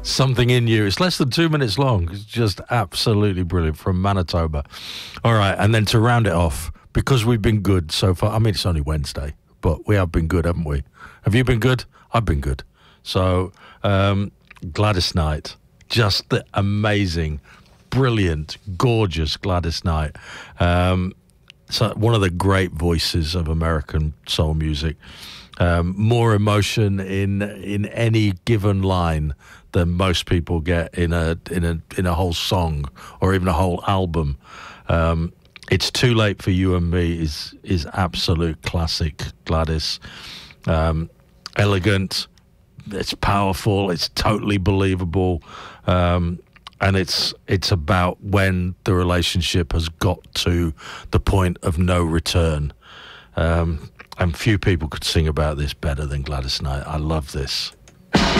Something in You. It's less than 2 minutes long. It's just absolutely brilliant from Manitoba. All right, and then to round it off, because we've been good so far. I mean, it's only Wednesday, but we have been good, haven't we? Have you been good? I've been good. So, Gladys Knight, just the amazing, brilliant, gorgeous Gladys Knight. So one of the great voices of American soul music. More emotion in any given line than most people get in a whole song or even a whole album. It's Too Late for You and Me is absolute classic Gladys. Elegant, it's powerful, it's totally believable, and it's about when the relationship has got to the point of no return. And few people could sing about this better than Gladys Knight. I love this.